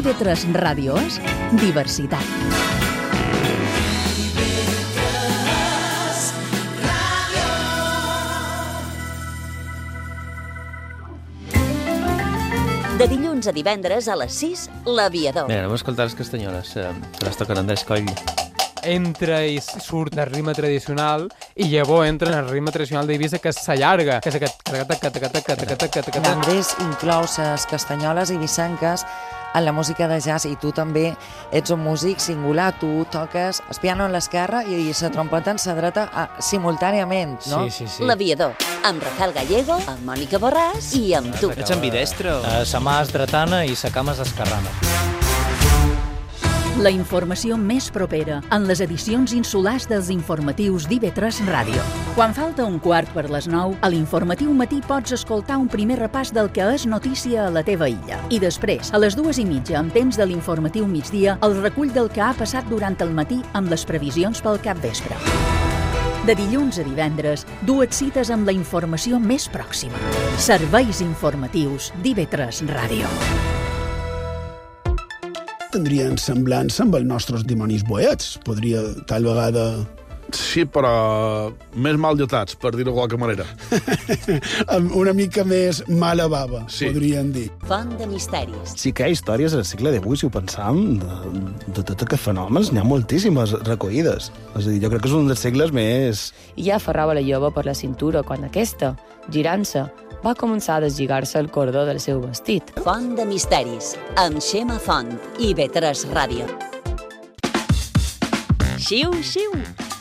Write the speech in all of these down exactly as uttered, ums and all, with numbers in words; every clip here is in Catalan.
I V tres Ràdio és diversitat. De dilluns a divendres a les sis, l'Aviador. Bé, anem a escoltar les castanyoles, eh, que les toquen Andrés Coll. Entra i surt del ritme tradicional i llavors entra en el ritme tradicional d'Eivissa, que s'allarga, que és aquest... L'Andrés inclou les castanyoles eivissenques en la música de jazz, i tu també ets un músic singular, tu toques el piano en l'esquerra i la trompeta en la dreta simultàniament, no? Sí, sí, sí. L'Aviador, amb Rafael Gallego, amb Mònica Borràs i amb tu. Ets ambidestro. Uh, sa mà és dretana i sa cama és esquerrana. La informació més propera en les edicions insulars dels informatius d'I V tres Ràdio. Quan falta un quart per les nou, a l'informatiu matí pots escoltar un primer repàs del que és notícia a la teva illa. I després, a les dues i mitja, en temps de l'informatiu migdia, el recull del que ha passat durant el matí amb les previsions pel capvespre. De dilluns a divendres, dues cites amb la informació més pròxima. Serveis informatius d'I V tres Ràdio. Tindrien semblança amb els nostres dimonis boets. Podria, tal vegada... Sí, però més mal dotats, per dir-ho de qualque manera. Amb una mica més mala bava, sí. Podríem dir. Font de misteris. Sí que hi ha històries al segle divuit, si ho pensam, de, de tot aquests fenòmens, n'hi ha moltíssimes recollides. És a dir, jo crec que és un dels segles més... I ja aferrava la jove per la cintura quan aquesta, girant-se, va començar a deslligar-se el cordó del seu vestit. Font de misteris, amb Xema Font, I V tres Ràdio. Xiu, xiu.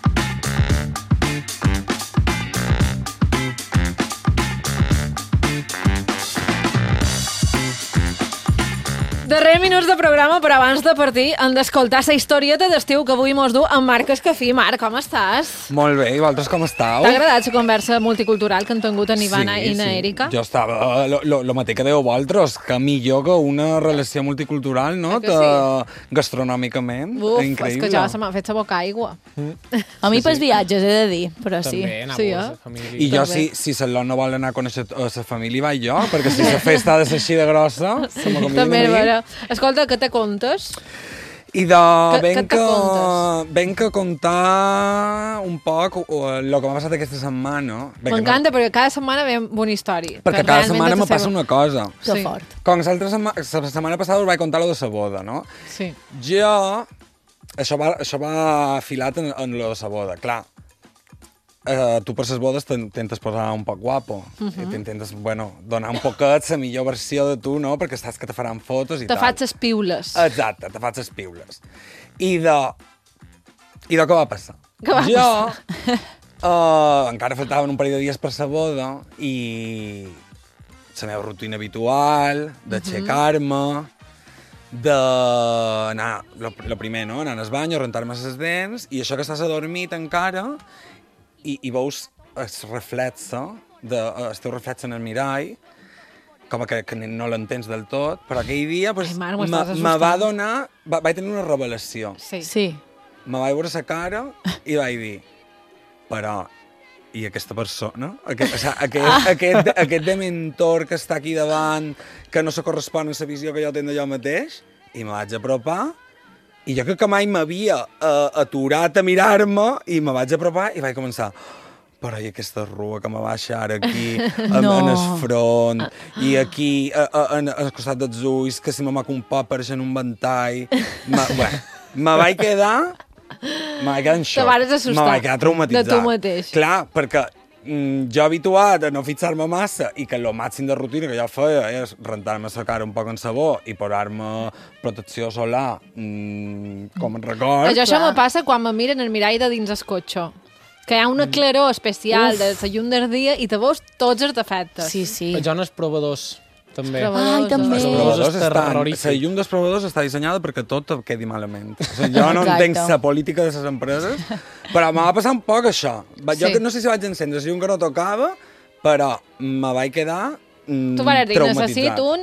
Darrer minuts de programa, però abans de partir hem d'escoltar la historieta d'estiu que avui mos du en Marc Escafí. Marc, com estàs? Molt bé, i vosaltres com estàu? T'ha agradat la conversa multicultural que han tingut en Ivana sí, i na sí. Erika? Jo estava... Lo, lo, lo mateix que dèieu vosaltres, que millor que una relació multicultural, no? Que sí? De... Gastronòmicament. Uf, increïble. és que ja se m'ha fet la boca aigua. Mm. A mi sí, pels sí. viatges, he de dir, però sí. També, anar sí, a eh? la família. I jo, si, si Salón no vol anar a conèixer a la família, vaig jo, perquè si la festa ha de ser així de grossa, sí. que m'ho També, vera. Escolta, què te contes? I de... Que, venc que que, venc a contar un poc el que m'ha passat aquesta setmana. M'encanta, perquè cada setmana ve una història. Perquè cada setmana me passa seva... una cosa. Sí. fort. Com la setmana, la setmana passada us vaig contar lo de la boda, no? Sí. Jo... Això va, això va filat en, en lo de la boda. Clar, Uh, tu per les bodes t'intentes posar un poc guapo. Uh -huh. I t'intentes, bueno, donar un poquet la millor versió de tu, no? Perquè saps que te faran fotos i te tal. Te faig les piules. Exacte, te faig les piules. I de... I de què va passar? Què va jo, passar? Uh, encara faltaven un parell de dies per la boda i la meva rutina habitual d'aixecar-me, uh -huh. d'anar... El primer, no? Anar al bany, rentar-me les dents, i això que estàs adormit encara... I, i veus el reflex, de, el teu reflex en el mirall, com que, que no l'entens del tot, però aquell dia pues, me va donar... Va, vaig tenir una revelació. Sí. sí. Me vaig veure la cara i vaig dir, però, i aquesta persona? Aquest, o sigui, aquest, ah. aquest, aquest dementor que està aquí davant, que no se correspon amb la visió que jo tinc de jo mateix, i me vaig apropar. I jo crec que mai m'havia uh, aturat a mirar-me i me vaig apropar i vaig començar... Però i aquesta rua que me va baixar aquí, no. en, en el front, i aquí, a, a, en, al costat dels ulls, que si me maca un poc pareixen un ventall... Ma, bueno, me vaig quedar... Me vaig quedar en xoc. Te vares assustar. Me vaig quedar traumatitzat. De tu mateix. Clar, perquè mm, jo habituat a no fixar-me massa i que el màxim de rutina que jo feia és rentar-me la cara un poc en sabó i posar-me protecció solar mm, com en record. Això, això me passa quan me miren el mirall de dins el cotxe. Que hi ha una claror especial Uf. de la llum del dia i te veus tots els defectes. Sí, sí. Jo en els provadors, també. Ai, també. Els provadors estan, la llum dels provadors està dissenyada perquè tot quedi malament. O sigui, jo no Exacte. entenc la política de les empreses, però me va passar un poc això. Jo sí. no sé si vaig encendre la llum que no tocava, però me vaig quedar mm, tu vas dir, traumatitzat. necessito un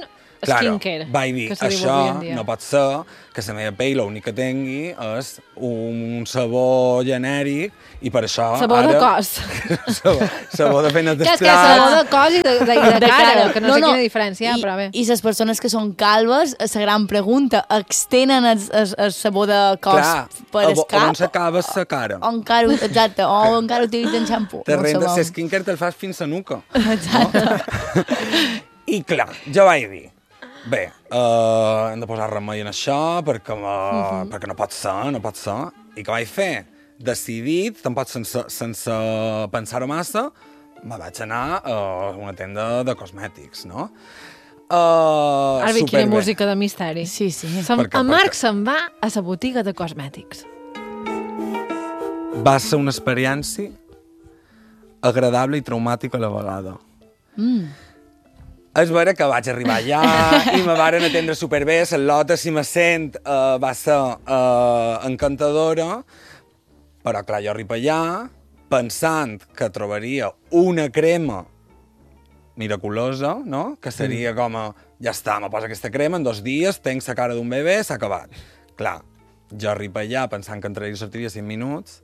Claro, skincare, vaig dir, que se diu això avui en dia. no pot ser que la meva pell l'únic que tingui és un sabó genèric i per això Sabó ara... de cos. sabó, sabó de feines Ja és que sabó de cos i de, de, i de, De cara, cara. que no, No, sé no. quina diferència hi ha, I, però bé. I les persones que són calves, la gran pregunta, extenen el, el, el sabó de cos Clar, per a, el vo- a on cap? s'acaba la cara. O encara, exacte, o encara utilitzen xampú. Te no ho rentes, sabem. la skincare te'l fas fins a nuca. Exacte. I clar, jo vaig dir, bé, uh, hem de posar remei en això perquè, me, uh Mhm. -huh. perquè no pot ser, no pot ser. I què vaig fer? Decidit, tampoc sense, sense pensar-ho massa, me vaig anar a una tenda de cosmètics, no? Uh, Ara ve quina superbé. música de misteri. Sí, sí. Se'n, Per què, en per Marc què? se'n va a la botiga de cosmètics. Va ser una experiència agradable i traumàtica a la vegada. Mm. És vera que vaig arribar allà i me varen atendre superbé, la Lota, si me sent, uh, va ser uh, encantadora, però clar, jo arribo allà pensant que trobaria una crema miraculosa, no? Que seria mm. com a, ja està, me posa aquesta crema, en dos dies tenc la cara d'un bebè, s'ha acabat. Clar, jo arribo allà pensant que entraria i sortiria cinc minuts,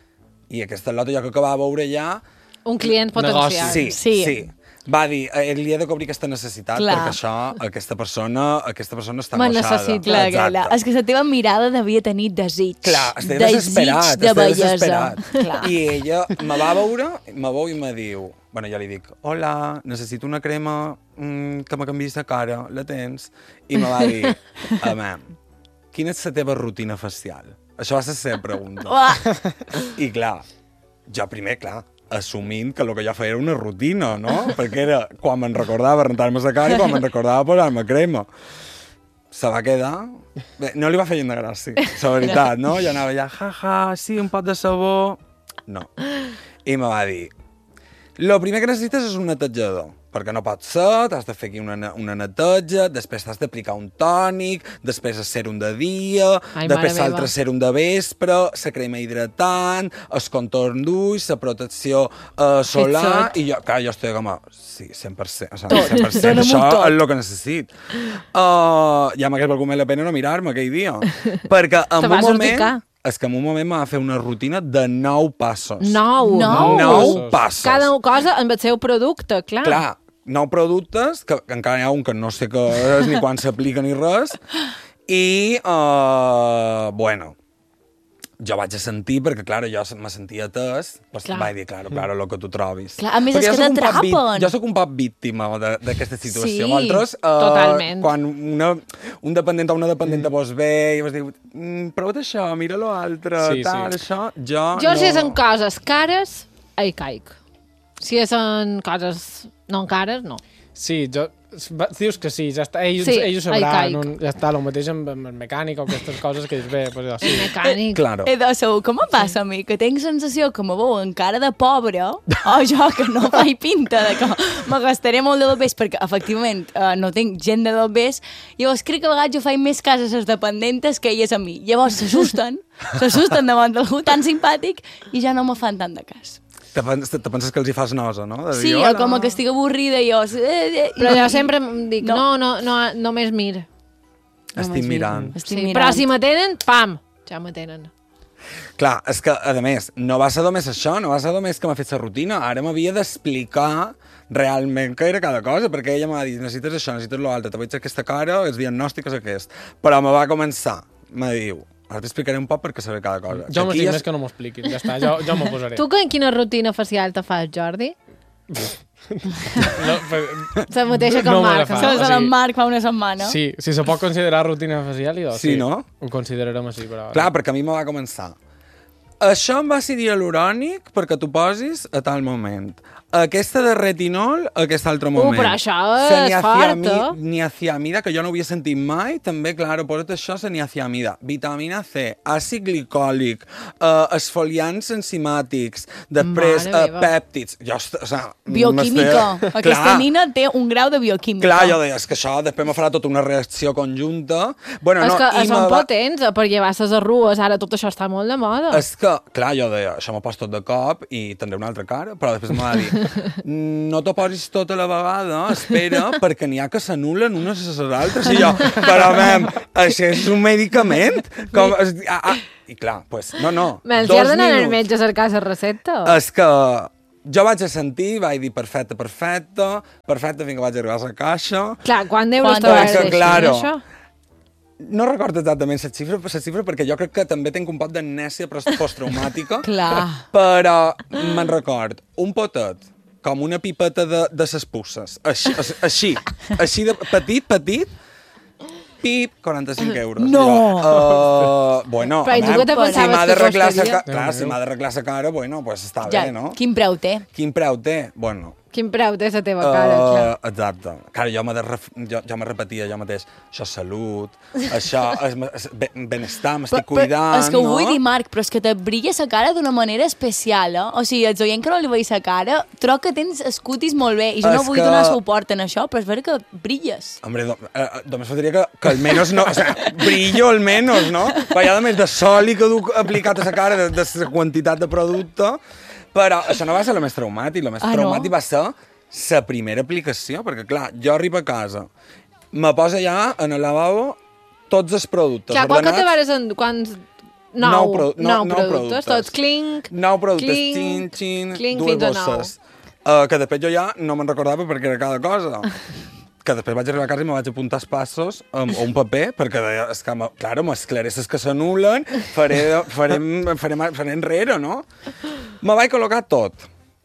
i aquesta Lota, jo que acabava de veure allà... Un client potencial. Sí, sí. sí. Va dir, eh, li he de cobrir aquesta necessitat, Clar. perquè això, aquesta persona, aquesta persona està Me angoixada. necessita. Clar, clar, clar. És que la teva mirada devia tenir desig. Clar, estic desig desesperat, de estic bellesa. desesperat. Clar. I ella me va veure, me veu i me diu, bueno, jo li dic, hola, necessito una crema mm, que me canviï la cara, la tens? I me va dir, home, quina és la teva rutina facial? Això va ser la seva pregunta. Uah. I clar, jo primer, clar, assumint que el que jo feia era una rutina, no? Perquè era quan me'n recordava rentar-me la cara i quan me'n recordava posar-me crema. Se va quedar... Bé, no li va fer gent de gràcia, la veritat, no? Jo anava allà, ja, ja, sí, un pot de sabó... No. I me va dir, lo primer que necessites és un netejador, perquè no pot ser, t'has de fer aquí una, una neteja, després t'has d'aplicar un tònic, després el sèrum de dia, Ai, després mare l'altre meva. sèrum de vespre, la crema hidratant, el contorn d'ulls, la protecció uh, solar, Fixa't. i jo, clar, jo estic com a... Sí, cent per cent, o sigui, Tot, cent per cent, dóna'm-ho això tot. és el que necessit. Uh, ja m'hagués valgut més la pena no mirar-me aquell dia, perquè en Te un vas moment... urticar. És que en un moment m'ha fer una rutina de nou passos. Nou. Nou? Nou passos. Cada cosa amb el seu producte, clar. Clar, nou productes, que, que encara hi ha un que no sé què és, ni quan s'aplica ni res, i, uh, bueno, jo vaig a sentir, perquè, clar, jo me sentia atès, doncs Clar. vaig dir, claro, claro, lo que tu trobis. Clar, a més, Perquè és jo que sóc un poc t'atrapen. víct- Jo sóc un poc víctima de- d'aquesta situació. Sí, Vosaltres, uh, totalment. quan una, un dependent o una dependenta vos ve i vos diu, mm, prova't això, mira lo altre, Sí, tal, sí. això, jo, Jo no... si és en coses cares, hi caic. Si és en coses no cares, no. Sí, jo... va- Dius que sí, ja està. Ells, Sí, ells ho ai, sabran. caic. Un, ja està, el mateix amb, amb el mecànic o aquestes coses que dius, bé, pues, ja, sí. Mecànic. Claro. Eh, doncs, segur, com em passa a mi? Que tinc sensació que me veu en cara de pobre, o jo que no faig pinta de que me gastaré molt de dobbers, perquè efectivament eh, no tinc gent de dobbers, llavors crec que a vegades jo faig més cases a les dependentes que elles a mi. Llavors s'assusten, s'assusten davant d'algú tan simpàtic i ja no me fan tant de cas. Te, pens te penses que els hi fas nosa, no? De dir, Sí, o "Hola". com que estic avorrida i jo... Eh, eh, Però i- jo sempre em dic, no, no, no, només mir. Estic mirant. Estic Sí, mirant. però si m'atenen, pam, ja m'atenen. Clar, és que, a més, no va ser només això, no va ser només que m'ha fet la rutina, ara m'havia d'explicar realment què era cada cosa, perquè ella m'ha dit, necessites això, necessites l'altre, te veig aquesta cara, el diagnòstic és aquest. Però me va començar, me diu, ara t'explicaré un poc perquè sabré cada cosa. Jo m'ho Aquí dic és- més que no m'ho expliquis, ja està, jo, jo m'ho posaré. Tu que- quina rutina facial te fas, Jordi? No, per... La mateixa que No en me la Marc. fa. Sols o a sigui- l'en Marc fa una setmana. Sí, si se pot considerar rutina facial, i doncs, Sí, no? Ho considerarem així, però... Clar, perquè a mi me va començar. Això em va ser hialurònic perquè t'ho posis a tal moment. Aquesta de retinol, a aquest altre moment. però això La és niaciami- fort, eh? Niaciamida, que jo no havia sentit mai, també, clar, posa't això, la niaciamida. Vitamina C, àcid glicòlic, uh, esfoliants enzimàtics, després Mare uh, meva. pèptids. Jo, est- o sea, Bioquímica. m'estic- Aquesta Clar. nina té un grau de bioquímica. Clar, jo deia, és que això després me farà tota una reacció conjunta. Bueno, És no, que i són me va- potents eh, per llevar les arrugues. Ara tot això està molt de moda. És que, clar, jo deia, això m'ho poso tot de cop i tindré una altra cara, però després m'ho va dir, no t'ho posis tota la vegada, espera, perquè n'hi ha que s'anulen unes a les altres. I jo, però, mem, això és un medicament? Com, es, ah, ah. I clar, pues, no, no. Me'ls hi has d'anar al metge a cercar la recepta? És que jo vaig a sentir, vaig dir perfecte, perfecte, perfecte, fins que vaig arribar a la caixa. Clar, quan d'euros t'ho vas deixar, claro, això? No recordo exactament la xifra, la xifra perquè jo crec que també tinc un pot d'amnèsia posttraumàtica. Clar. Però me'n record, un potet, com una pipeta de, de ses pusses, així, així, així de petit, petit, pip, quaranta-cinc euros. No! Uh, bueno, però i tu què te pensaves si m'ha que d'arreglar costaria? Ca... Clar, si m'ha d'arreglar la cara, bueno, pues està Ja, bé, no? quin preu té? Quin preu té? Bueno, Quin preu té la teva cara, Uh, clar. exacte. Clar, jo me, de ref... jo, jo me repetia jo mateix, això és salut, això és, és ben- benestar, m'estic cuidant, És que ho no? vull dir, Marc, però és que te brilla la cara d'una manera especial, eh? O sigui, els oient que no li veig la cara, trobo que tens escutis molt bé, i jo no És vull que- donar suport en això, però és veritat que brilles. Hombre, do, eh, només faltaria que, que almenys no... O sea, brillo almenys, no? Perquè hi ha més de sol i que duc aplicat a la cara, de, de la quantitat de producte, però això no va ser el més traumàtic, el més Ah, no? traumàtic va ser la primera aplicació, perquè clar, jo arribo a casa, me posa ja en el lavabo tots els productes Clar, quan que te ordenats. vares en... Quants... Nou, Nou pro- nou- nou nou productes, productes. tots clink, Nou productes, clink, xin, xin, clink dues fins a nou. bosses. Uh, que després jo ja no me'n recordava perquè era cada cosa. Que després vaig arribar a casa i me vaig apuntar els passos amb un paper, perquè deia, és que, me- claro, m'esclaresses que s'anulen, faré, farem, farem, faré enrere, no? Me vaig col·locar tot.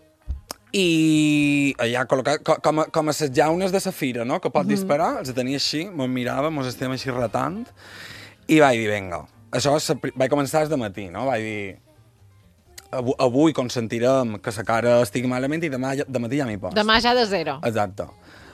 I allà col·locat, co- com, a, com a les llaunes de safira, no?, que pot disparar, els tenia així, me'n mirava, mos estèiem així ratant, i vaig dir, vinga, això és la pri- vaig començar des de matí, no?, vaig dir, avui, avui consentirem que la cara estigui malament i demà, ja- de matí ja m'hi poso. Demà ja de zero. Exacte.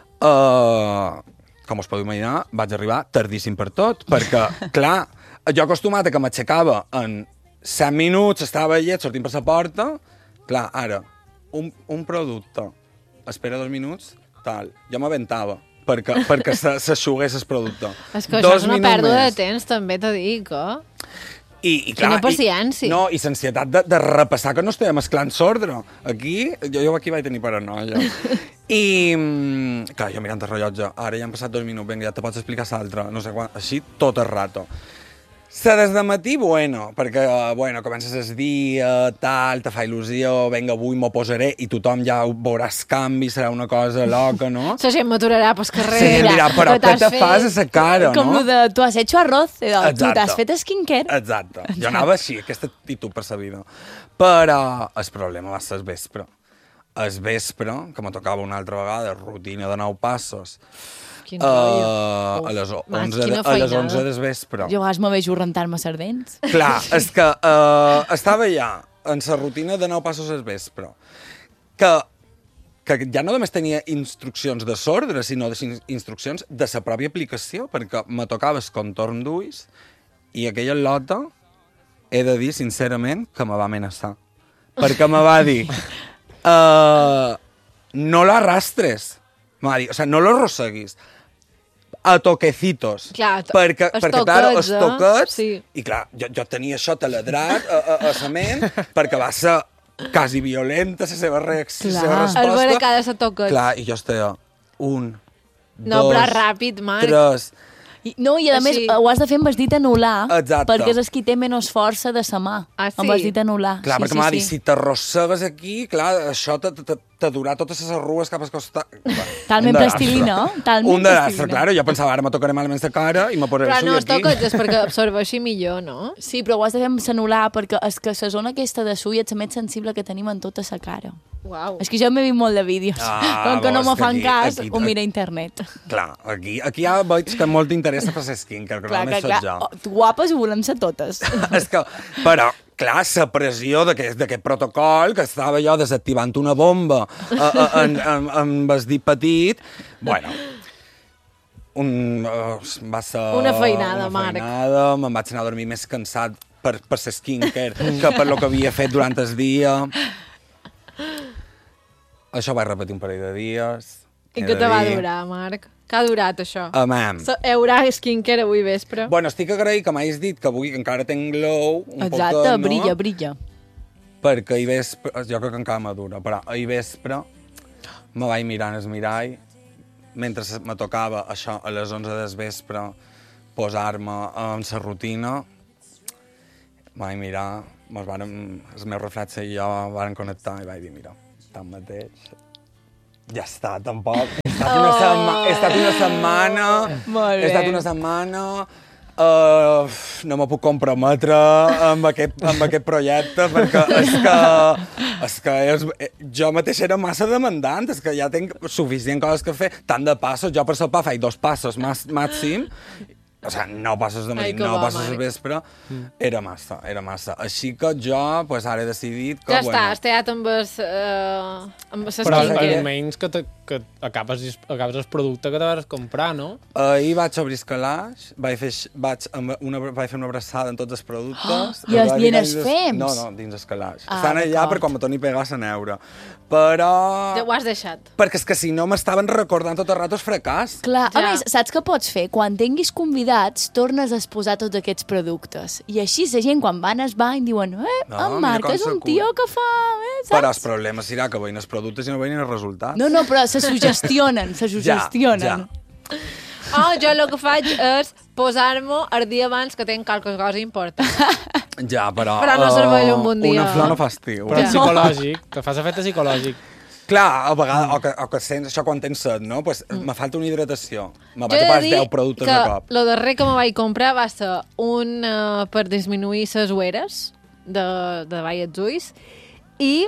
Uh, com us podeu imaginar, vaig arribar tardíssim per tot, perquè, clar, jo acostumat a que m'aixecava en set minuts, estava llet, sortint per la porta, clar, ara, un, un producte, espera dos minuts, tal, jo m'aventava, perquè, perquè se- s'aixugués el producte. És que això Dos és una minuts pèrdua de més. temps, també t'ho dic, eh? I, i clar, Quina paciència. I, no, i l'ansietat de, de repassar que no estem mesclant sordre. Aquí, jo, jo aquí vaig tenir paranoia. I, mm, clar, jo mirant el rellotge, ara ja han passat dos minuts, vinga, ja te pots explicar l'altre, no sé quan, així tot el rato. Se des de matí, bueno, perquè, bueno, comences el dia, tal, te fa il·lusió, vinga, avui m'ho posaré, i tothom ja veuràs canvi, serà una cosa loca, no? La gent m'aturarà pel carrer. Sí, dirà, però què t'has te fet? fas a la cara, Com no? lo de, tu has hecho arroz, eh, tu Exacte. t'has fet skincare. Exacte. Jo anava així, aquesta actitud per la vida. Però el problema va ser el vespre. El vespre, que me tocava una altra vegada, rutina de nou passos, Quin uh, rotllo. a les Uf, onze, quina de, a les feinada. onze del vespre. Jo a vegades me vejo rentar-me les dents. Clar, és que uh, estava ja en la rutina de nou passos al vespre, que, que ja no només tenia instruccions de sordre, sinó de sin- instruccions de la pròpia aplicació, perquè me tocava el contorn d'ulls i aquella lota, he de dir sincerament que me va amenaçar. Perquè me va dir, uh, no l'arrastres. Me va dir, o sigui, no lo arrosseguis. A toquecitos. Clar, to- perquè, els perquè clar, toquets, els eh? toquets, Sí. i clar, jo, jo tenia això taladrat a, a, a sa ment, perquè va ser quasi violenta la seva reacció, la seva Clar. resposta. El veure cada sa toquets. Clar, i jo estava un, No, dos, però ràpid, Marc. tres... I, no, i a Així. més ho has de fer amb el dit anular, Exacte. perquè és el qui té menys força de sa mà. Ah, sí? Amb el dit anular. Clar, sí, perquè sí, m'ha sí. dit, si t'arrossegues aquí, clar, això te- te- te durà totes les arrugues cap al costat. Talment Un desastre. plastilina, no? Talment Un desastre, plastilina. claro. Jo pensava, ara me tocaré malament la cara i me posaré Però el no sull els aquí. toquets, és perquè absorbeixi millor, no? Sí, però ho has de fer amb l'anular, perquè és que la zona aquesta de sull és la més sensible que tenim en tota la cara. Uau. És que jo m'he vist molt de vídeos. Ah, Com que no bo, me és que fan aquí- cas, aquí- ho mira a internet. Clar, aquí, aquí ja veig que molt t'interessa per ser skincare, que Clar, només clar, soc clar. jo. Oh, guapes ho volem ser totes. És que, però, clar, la pressió d'aquest d'aquest protocol, que estava jo desactivant una bomba a, a, en, en, amb el dit petit, bueno, un, uh, va ser... Una feinada, una Marc. feinada, me'n vaig anar a dormir més cansat per, per ser skincare que per lo que havia fet durant el dia. Això ho vaig repetir un parell de dies. I he què de te va dir. durar, Marc? Què ha durat, això? Amam. So, hi haurà skincare avui vespre? Bueno, estic agraït que m'hagis dit que avui encara tinc glow, un Exacte, poquet, no? brilla, brilla. perquè ahir vespre, jo crec que encara madura, però ahir vespre me vaig mirant el mirall, mentre me tocava això a les onze del vespre, posar-me en la rutina, me vaig mirar, mos vàrem, el meu reflexe i jo vàrem connectar i vaig dir, mira, tanmateix, ja està, tampoc. He estat una, setma he estat una setmana, he estat una setmana, uh, no me puc comprometre amb aquest, amb aquest projecte perquè és que, és que és, jo mateix era massa demandant, és que ja tinc suficient coses que fer, tant de passos, jo per sopar faig dos passos màxim, o sigui, nou passos de matí, nou passos de vespre, era massa, era massa. Així que jo, pues, ara he decidit que... Ja bueno, està, has teat amb els... Uh, amb els Però skincare. almenys que, te, que acabes, acabes el producte que te vas comprar, no? Ahir vaig obrir el calaix, vaig fer, vaig, amb una, vaig fer una abraçada en tots els productes. Oh, I els dins els fems? No, no, dins el calaix. Ah, Estan allà per quan me torni a pegar la neura. Però... Ja ho has deixat. Perquè és que si no m'estaven recordant tot el rato el fracàs. Clar, Ja. a més, saps què pots fer? Quan tinguis convidats, tornes a exposar tots aquests productes. I així la gent, quan van al bany, diuen eh, No, en mira Marc com és un s'acut. tio que fa... Eh, saps? Però el problema serà que veïn els productes i no veïn els resultats. No, no, però se sugestionen, se sugestionen. Ja, Oh, jo el que faig és posar-m'ho el dia abans que tinc qualque cosa important. ja, però... Però no serveix un bon dia. Una flor no fa estiu. Però és psicològic, te fas efecte psicològic. Clar, a vegades, o que, o que sents això quan tens set, no? Pues, mm. me falta una hidratació. Me Jo vaig he a de pas dir deu productes que de cop. lo darrer que me vaig comprar va ser un uh, per disminuir les ueres de, de baix als ulls i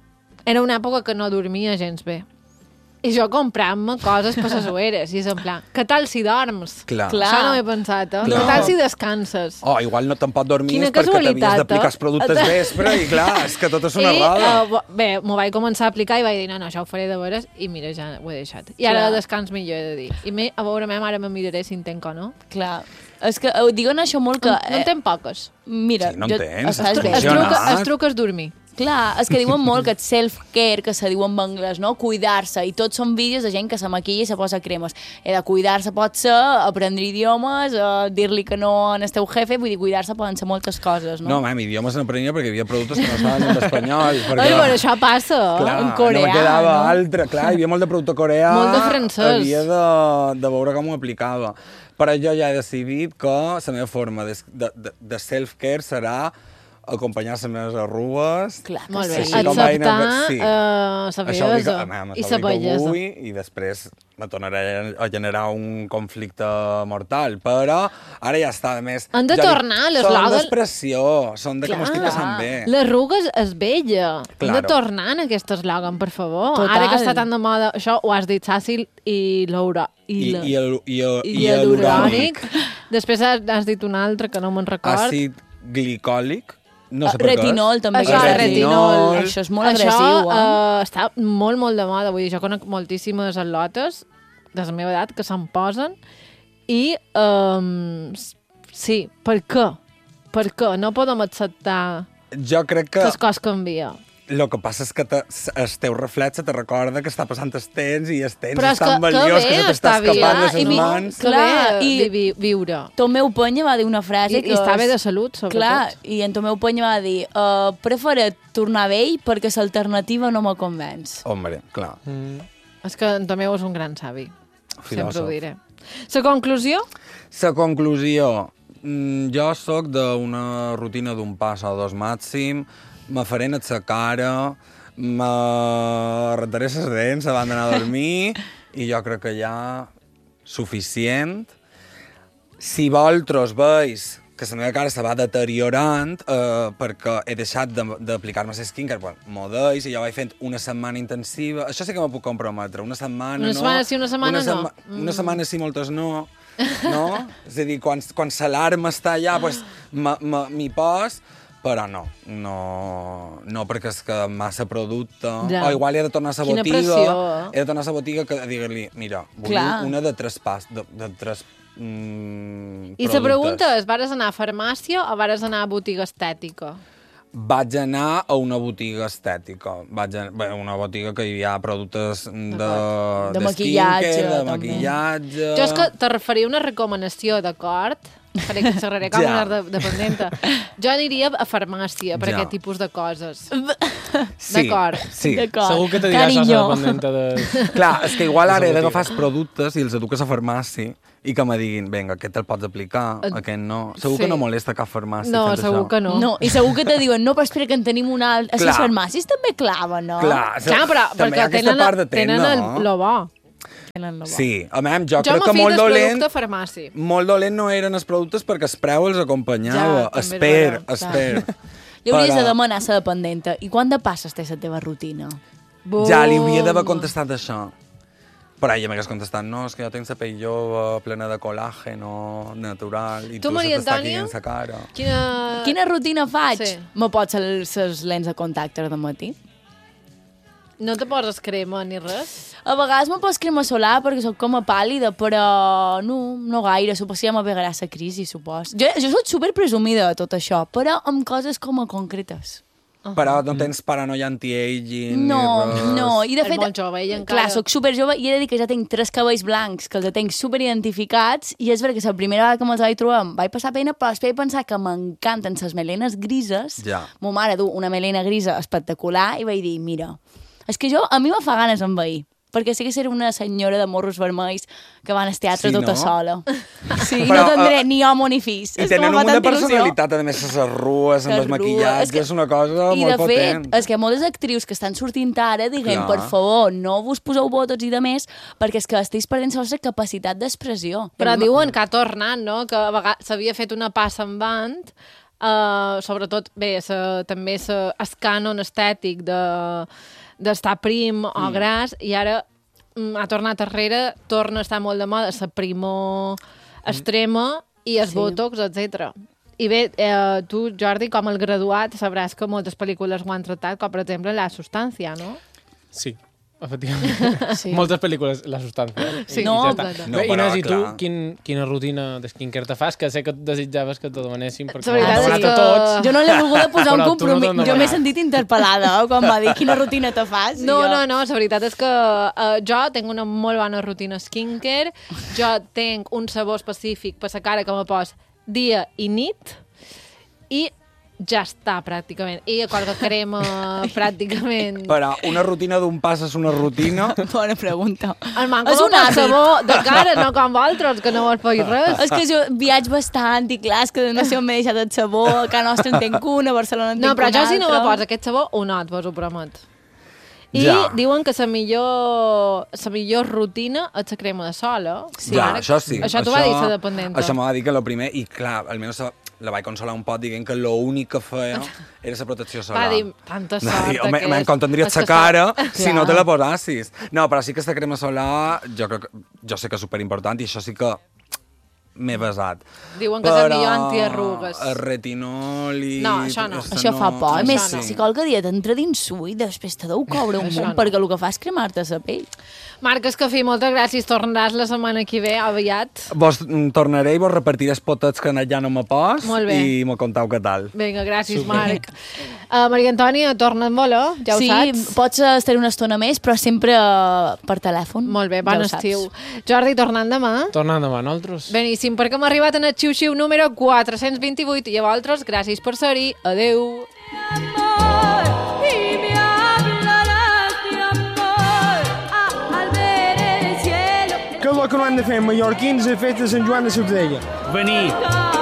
era una època que no dormia gens bé. I jo comprant-me coses per les ueres. I és en plan, què tal si dorms? Clar. Això no m'he pensat, eh? Clar. Què tal si descanses? Oh, igual no te'n pot dormir Quina perquè t'havies casualitat, d'aplicar els eh? productes vespre i clar, és que tot és una I, roda. uh, bé, m'ho vaig començar a aplicar i vaig dir, no, no, això ho faré de veres, i mira, ja ho he deixat. I ara Clar. descans millor, he de dir. I me, a veure, meva mare me miraré si en tenc o no. Clar. És que ho diuen això molt que... No, no en tenc poques. Mira, Sí, no en tens, estàs has bé. Es truca, es truca és dormir. Clar, és que diuen molt que et self-care, que se diu en anglès, no? Cuidar-se, i tots són vídeos de gent que se maquilla i se posa cremes. He de cuidar-se pot ser, aprendre idiomes, eh, dir-li que no en el teu jefe, vull dir, cuidar-se poden ser moltes coses, no? No, mam, idiomes n'aprenia perquè hi havia productes que no saben en espanyol. Perquè, Ai, bueno, això passa, clar, en coreà, no me quedava no? altre. Clar, hi havia molt de producte coreà. Molt de francès. Havia de, de veure com ho aplicava. Però jo ja he decidit que la meva forma de, de, de, de self-care serà acompanyar les meves arrugues. Clar, Molt bé. Així com vaig Acceptar anar- sí. eh, la Això ho dic, bellesa mam, i això la ho dic bellesa. avui i després me tornaré a generar un conflicte mortal. Però ara ja està, a més... Han de jo dic, tornar, les Són loguen- d'expressió, són de que m'ho estic passant bé. L'arruga és bella. Hem de Claro. tornar en aquest eslògan, per favor. Total. Ara que està tan de moda, això ho has dit, Sàcil, i l'euro. I, I, la- i, el, i, el, i i el l'urònic. Després has, has dit un altre que no me'n record. àcid glicòlic. No sé Eh, per què retinol, és. també. Això, que és retinol. Això és molt Això, agressiu, eh? eh, està molt, molt de moda. Vull dir, jo conec moltíssimes atlotes de la meva edat que se'n posen i um, sí, per què? Per què? No podem acceptar Jo crec que que les coses canvien. el que passa és que te, el teu reflex te recorda que està passant el temps i el temps Però és és que, tan que valiós bé que se t'està està escapant de i les vi- mans. Que Clar, bé i- vi, viure. Tomeu Penya va dir una frase I, que... i està bé és- de salut, sobretot. Clar, i en Tomeu Penya va dir uh, preferet tornar vell perquè l'alternativa no me convenç. Hombre, clar. Mm. És que en Tomeu és un gran savi. Sempre Filòsof. ho diré. La conclusió? La conclusió. Mm, jo sóc d'una rutina d'un pas o dos màxim, me faré net la cara, me rentaré les dents abans d'anar a dormir i jo crec que ja suficient. Si vosaltres veus que la meva cara se va deteriorant eh, perquè he deixat de- d'aplicar-me la skincare, bueno, m'ho deis, i jo vaig fent una setmana intensiva. Això sí que me puc comprometre. Una setmana Una no. setmana sí, una setmana una no. setma- Mm. Una setmana sí, moltes no. No? És a dir, quan, quan l'alarma està allà, pues, me- me- m'hi pos, però no, no, no perquè és que massa producte, Ja. o igual he de tornar a la Quina botiga, pressió, eh? he de tornar a la botiga que dir-li, mira, vull Clar. una de tres pas, de, de tres mm, I la pregunta és, vares anar a farmàcia o vares anar a botiga estètica? Vaig anar a una botiga estètica. Vaig a, bé, una botiga que hi ha productes de, De de maquillatge, skincare, de també. maquillatge... Jo és que te referia una recomanació, d'acord? faré, xerraré com Ja. una dependenta. Jo aniria a farmàcia per Ja. aquest tipus de coses. Sí, D'acord. sí. Segur que te diràs la dependenta de... Clar, és que igual ara he de d'agafar els productes i els eduques a farmàcia i que me diguin, vinga, aquest te'l pots aplicar, Eh, aquest no. Segur sí. que no molesta cap farmàcia No, fent segur això. que no. No, i segur que te diuen, no, però espera que en tenim una altra. A les Clar. farmàcies també claven, no? Clar, Clar, però també hi ha perquè aquesta tenen, part de tenen tenda, el, no? lo bo. Tenen lo bo. Sí, a més, jo, Jo crec m'ho que fico molt del dolent... producte farmàcia. Molt dolent no eren els productes perquè el preu els acompanyava. Ja, també és Esper, veritat, esper. Li hauries Però- de demanar a la dependenta. I quan de passes té la teva rutina? Ja li hauria d'haver contestat això. Però ella m'hagués contestat, no, és que jo tinc la pell jove, plena de colàgeno, natural, i Tu, tu, Maria se t'està Antònia? caient la cara. Quina... Quina rutina faig? Sí. Me pots les lents de contacte de matí? No te poses crema ni res? A vegades me pos crema solar perquè sóc com a pàl·lida, però no, no gaire. Suposo que ja me pegarà la crisi, supos. Jo, jo soc super presumida de tot això, però amb coses com a concretes. Però no tens paranoia anti-aging No, ni res. no. I de És fet, molt jove, ella encara. clar, sóc super jove i he de dir que ja tinc tres cabells blancs que els tinc super identificats i és vera que la primera vegada que me'ls vaig trobar em vaig passar pena, però després vaig pensar que m'encanten les melenes grises. Ja. Ma mare du una melena grisa espectacular i vaig dir, mira, és que jo, a mi me fa ganes envair, perquè sé que seré una senyora de morros vermells que van al teatre Sí, tota no? sola. Sí, i Però, no tindré uh, ni home ni fills. I És que tenen me fa una tanta il·lusió. personalitat, a més, les arrues, amb Les els maquillatges, arrues, és que- és una cosa I molt de potent. fet, és que moltes actrius que estan sortint ara diguen, Clar. per favor, no vos poseu botots i de més, perquè és que esteu perdent la vostra capacitat d'expressió. Però diuen que ha tornat, no? Que a vegades s'havia fet una passa endavant, uh, sobretot, bé, sa, també sa, el cànon estètic de d'estar prim o Mm. gras, i ara mm, ha tornat arrere, torna a estar molt de moda la primor extrema i els Sí. botox, etcètera. I bé, eh, tu, Jordi, com el graduat, sabràs que moltes pel·lícules ho han tractat, com per exemple La Substància, no? Sí, efectivament. Sí. Moltes pel·lícules, la substància. Sí. I, No, ja està. clar. No, Bé, però, Inés, i tu, clar. quin, quina rutina de skincare te fas? Que sé que et desitjaves que t'ho demanessin perquè La veritat m'ho han és demanat que- a tots. Jo no l'he volgut posar un Però tu no compromís. t'ho han jo m'he demanat. sentit interpel·lada eh, quan va dir quina rutina te fas. i No, jo... no, no, la veritat és que uh, jo tinc una molt bona rutina skincare, jo tinc un sabó específic per la cara que me pos dia i nit, i ja està, pràcticament. I qualque crema, pràcticament. Però una rutina d'un pas és una rutina. Bona pregunta. El manco És un del hàbit. sabó de cara, no com vosaltres, que no vos feis res. És que jo viatge bastant i clar, és que no sé on m'he deixat el sabó, a Can Nostra en tenc una, a Barcelona en tenc No, però una jo si no me altra. poso aquest sabó, ho not, vos ho promet. I Ja. diuen que la millor, la millor rutina és la crema de sol, eh? Sí, ja, això sí. Això t'ho va dir la dependenta. Això m'ho va dir que el primer, i clar, almenys la vaig consolar un pot dient que l'únic que feia era la protecció solar. Va dir, tanta Va sort dir, home, que me'n és. contendries És la que cara està- si Clar. no te la posassis. No, però sí que aquesta crema solar, jo, crec, que- jo sé que és superimportant i això sí que m'he basat. Diuen que és el millor antiarrugues. el retinol i... No, això no. Això Això fa por. A Això més, no. si qualque dia t'entra dins su i després te deu cobre un Això munt, no. perquè el que fa és cremar-te la pell. Marc Escafí, moltes gràcies. Tornaràs la setmana que ve, aviat. Vos mm, tornaré i vos repartiré els potets que ja no me pos Molt bé. i me contau què tal. Vinga, gràcies, Marc. Uh, Maria Antònia, torna en vola, ja ho sí, saps. pots estar una estona més, però sempre eh, per telèfon. Molt bé, bon Ja ho saps. estiu. Jordi, tornant demà. Tornant demà, nosaltres. Beníssim, perquè hem arribat en el xiu-xiu número quatre-cents vint-i-vuit i a vosaltres, gràcies per ser-hi. Adeu. Què és el que no han de fer mallorquins a festa de Sant Joan de Ciutadella? Venir.